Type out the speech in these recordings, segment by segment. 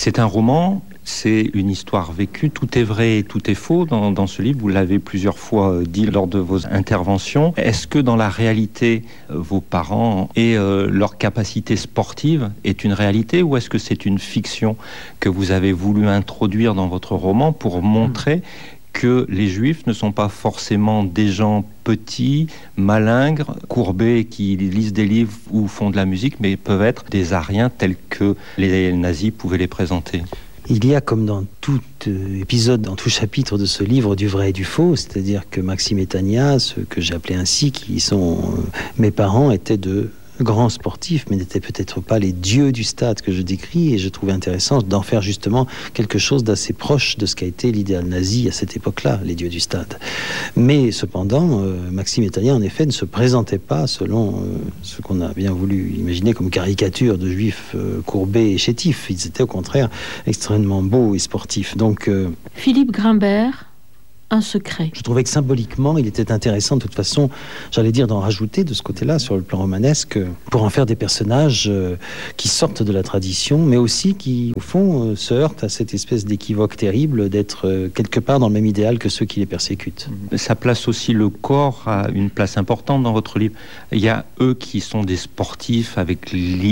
C'est un roman, c'est une histoire vécue, tout est vrai et tout est faux dans ce livre, vous l'avez plusieurs fois dit lors de vos interventions. Est-ce que dans la réalité, vos parents et leur capacité sportive est une réalité, ou est-ce que c'est une fiction que vous avez voulu introduire dans votre roman pour montrer que les Juifs ne sont pas forcément des gens petits, malingres, courbés, qui lisent des livres ou font de la musique, mais peuvent être des Aryens tels que les nazis pouvaient les présenter? Il y a, comme dans tout épisode, dans tout chapitre de ce livre, du vrai et du faux, c'est-à-dire que Maxime et Tania, ceux que j'ai appelés ainsi, qui sont mes parents, étaient de grands sportifs, mais n'étaient peut-être pas les dieux du stade que je décris, et je trouvais intéressant d'en faire justement quelque chose d'assez proche de ce qu'a été l'idéal nazi à cette époque-là, les dieux du stade. Mais cependant, Maxime et Tania, en effet, ne se présentaient pas selon ce qu'on a bien voulu imaginer comme caricature de juifs courbés et chétifs. Ils étaient au contraire extrêmement beaux et sportifs. Donc, Philippe Grimbert, un secret. Je trouvais que symboliquement, il était intéressant de toute façon, j'allais dire, d'en rajouter de ce côté-là, sur le plan romanesque, pour en faire des personnages qui sortent de la tradition, mais aussi qui, au fond, se heurtent à cette espèce d'équivoque terrible d'être quelque part dans le même idéal que ceux qui les persécutent. Ça place aussi le corps à une place importante dans votre livre. Il y a eux qui sont des sportifs avec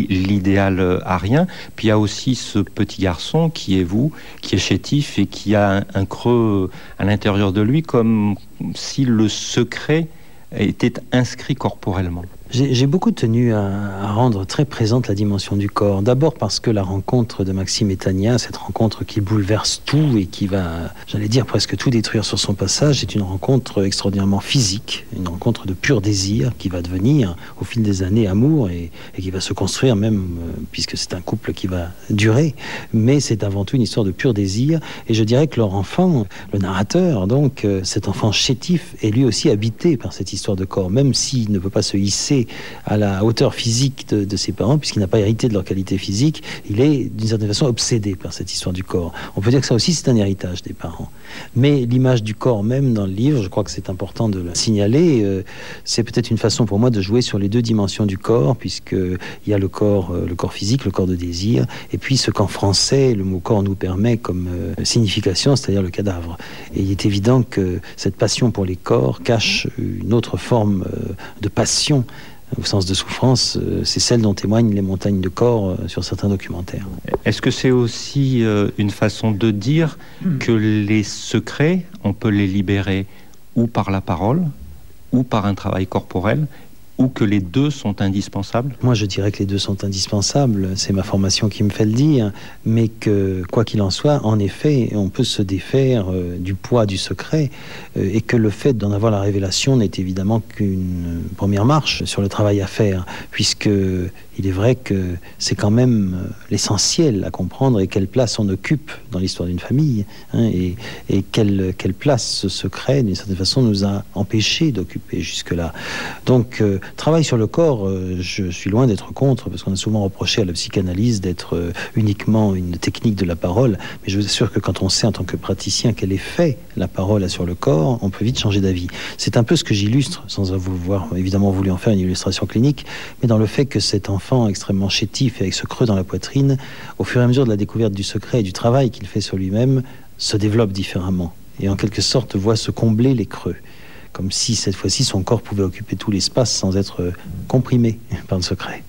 l'idéal aryen, puis il y a aussi ce petit garçon qui est vous, qui est chétif et qui a un creux à l'intérieur de lui, comme si le secret était inscrit corporellement. J'ai beaucoup tenu à rendre très présente la dimension du corps. D'abord parce que la rencontre de Maxime et Tania, cette rencontre qui bouleverse tout et qui va, j'allais dire, presque tout détruire sur son passage, est une rencontre extraordinairement physique, une rencontre de pur désir qui va devenir, au fil des années, amour et qui va se construire même, puisque c'est un couple qui va durer. Mais c'est avant tout une histoire de pur désir. Et je dirais que leur enfant, le narrateur, donc, cet enfant chétif, est lui aussi habité par cette histoire de corps, même s'il ne peut pas se hisser à la hauteur physique de ses parents, puisqu'il n'a pas hérité de leur qualité physique, il est d'une certaine façon obsédé par cette histoire du corps. On peut dire que ça aussi c'est un héritage des parents. Mais l'image du corps même dans le livre, je crois que c'est important de le signaler, c'est peut-être une façon pour moi de jouer sur les deux dimensions du corps, puisqu'il y a le corps physique, le corps de désir, et puis ce qu'en français le mot corps nous permet comme signification, c'est-à-dire le cadavre. Et il est évident que cette passion pour les corps cache une autre forme de passion au sens de souffrance, c'est celle dont témoignent les montagnes de corps sur certains documentaires. Est-ce que c'est aussi une façon de dire que les secrets, on peut les libérer ou par la parole, ou par un travail corporel, ou que les deux sont indispensables? Moi, je dirais que les deux sont indispensables. C'est ma formation qui me fait le dire. Mais que, quoi qu'il en soit, en effet, on peut se défaire du poids du secret et que le fait d'en avoir la révélation n'est évidemment qu'une première marche sur le travail à faire, puisque il est vrai que c'est quand même l'essentiel à comprendre et quelle place on occupe dans l'histoire d'une famille, hein, et quelle place ce secret, d'une certaine façon, nous a empêchés d'occuper jusque-là. Donc, travail sur le corps, je suis loin d'être contre, parce qu'on a souvent reproché à la psychanalyse d'être uniquement une technique de la parole, mais je vous assure que quand on sait en tant que praticien quel effet la parole a sur le corps, on peut vite changer d'avis. C'est un peu ce que j'illustre, sans avoir évidemment voulu en faire une illustration clinique, mais dans le fait que cet enfant extrêmement chétif et avec ce creux dans la poitrine, au fur et à mesure de la découverte du secret et du travail qu'il fait sur lui-même, se développe différemment et en quelque sorte voit se combler les creux, comme si cette fois-ci son corps pouvait occuper tout l'espace sans être comprimé par le secret.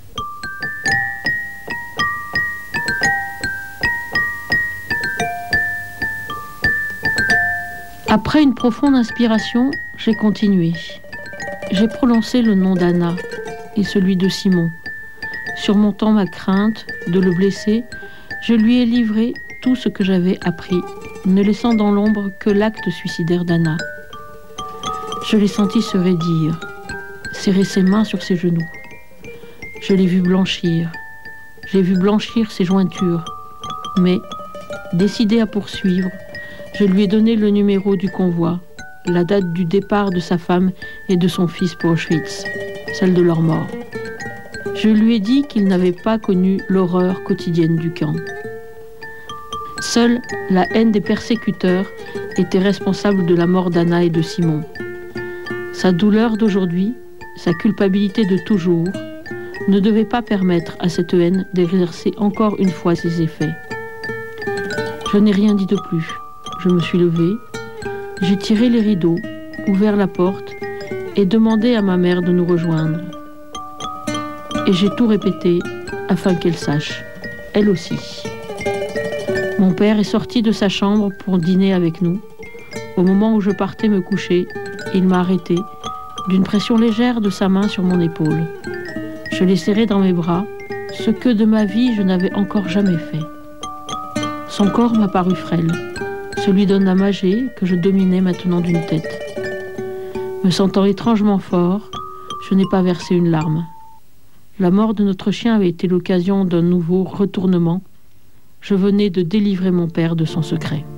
Après une profonde inspiration, j'ai continué. J'ai prononcé le nom d'Anna et celui de Simon. Surmontant ma crainte de le blesser, je lui ai livré tout ce que j'avais appris, ne laissant dans l'ombre que l'acte suicidaire d'Anna. Je l'ai senti se raidir, serrer ses mains sur ses genoux. Je l'ai vu blanchir. J'ai vu blanchir ses jointures. Mais, décidé à poursuivre, je lui ai donné le numéro du convoi, la date du départ de sa femme et de son fils pour Auschwitz, celle de leur mort. Je lui ai dit qu'il n'avait pas connu l'horreur quotidienne du camp. Seule la haine des persécuteurs était responsable de la mort d'Anna et de Simon. Sa douleur d'aujourd'hui, sa culpabilité de toujours, ne devait pas permettre à cette haine d'exercer encore une fois ses effets. Je n'ai rien dit de plus. Je me suis levée, j'ai tiré les rideaux, ouvert la porte et demandé à ma mère de nous rejoindre. Et j'ai tout répété afin qu'elle sache, elle aussi. Mon père est sorti de sa chambre pour dîner avec nous. Au moment où je partais me coucher, il m'a arrêté d'une pression légère de sa main sur mon épaule. Je l'ai serré dans mes bras, ce que de ma vie je n'avais encore jamais fait. Son corps m'a paru frêle, celui d'un âme âgé que je dominais maintenant d'une tête. Me sentant étrangement fort, je n'ai pas versé une larme. La mort de notre chien avait été l'occasion d'un nouveau retournement. Je venais de délivrer mon père de son secret.